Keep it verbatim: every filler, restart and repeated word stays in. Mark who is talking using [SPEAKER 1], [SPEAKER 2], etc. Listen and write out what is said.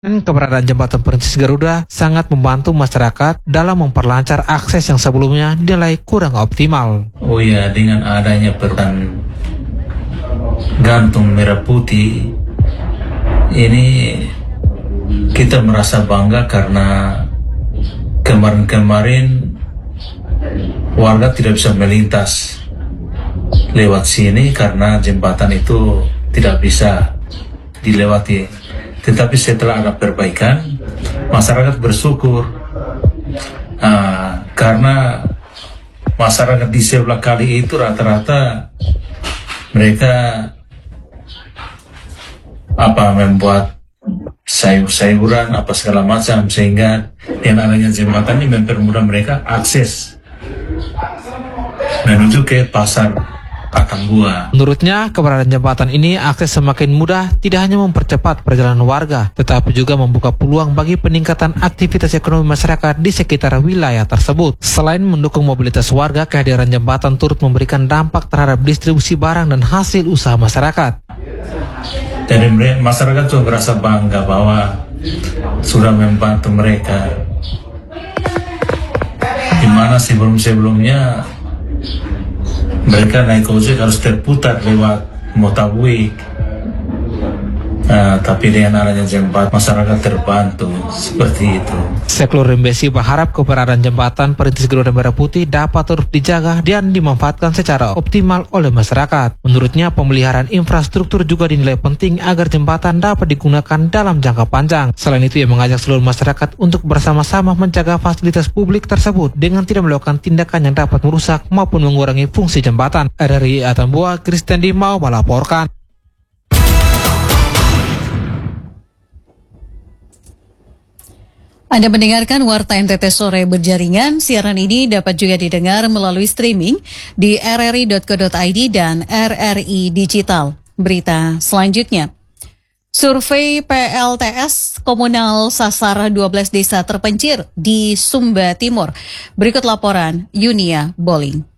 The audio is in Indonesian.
[SPEAKER 1] Keberadaan jembatan Perintis Garuda sangat membantu masyarakat dalam memperlancar akses yang sebelumnya dinilai kurang optimal.
[SPEAKER 2] Oh ya, dengan adanya perubahan gantung merah putih ini kita merasa bangga karena kemarin-kemarin warga tidak bisa melintas lewat sini karena jembatan itu tidak bisa dilewati. Tetapi setelah ada perbaikan, masyarakat bersyukur uh, karena masyarakat di sebelah kali itu rata-rata mereka apa membuat sayur-sayuran apa segala macam, sehingga dengan adanya jembatan ini mempermudah mereka akses menuju ke pasar Atambua.
[SPEAKER 1] Menurutnya, keberadaan jembatan ini akses semakin mudah, tidak hanya mempercepat perjalanan warga, tetapi juga membuka peluang bagi peningkatan aktivitas ekonomi masyarakat di sekitar wilayah tersebut. Selain mendukung mobilitas warga, kehadiran jembatan turut memberikan dampak terhadap distribusi barang dan hasil usaha masyarakat.
[SPEAKER 2] Jadi masyarakat juga merasa bangga bahwa sudah membantu mereka, di mana sebelum-sebelumnya mereka naik ojek harus terputar lewat Motabui. Nah, tapi dengan adanya jembatan masyarakat terbantu seperti itu.
[SPEAKER 1] Seklur Rimbeshi berharap keberadaan jembatan Perintis Garuda Merah Putih dapat terus dijaga dan dimanfaatkan secara optimal oleh masyarakat. Menurutnya, pemeliharaan infrastruktur juga dinilai penting agar jembatan dapat digunakan dalam jangka panjang. Selain itu, ia mengajak seluruh masyarakat untuk bersama-sama menjaga fasilitas publik tersebut dengan tidak melakukan tindakan yang dapat merusak maupun mengurangi fungsi jembatan. Dari Atambua, Christian Dimau melaporkan.
[SPEAKER 3] Anda mendengarkan Warta N T T Sore Berjaringan. Siaran ini dapat juga didengar melalui streaming di r r i dot co dot i d dan R R I Digital. Berita selanjutnya. Survei P L T S Komunal sasar dua belas desa terpencil di Sumba Timur. Berikut laporan Yunia Boling.